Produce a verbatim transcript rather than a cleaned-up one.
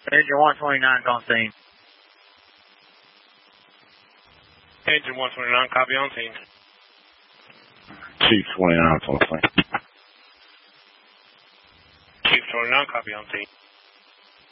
Engine one twenty-nine on scene. Engine one twenty-nine, copy on scene. Chief twenty-nine on scene. Chief twenty-nine, copy on scene.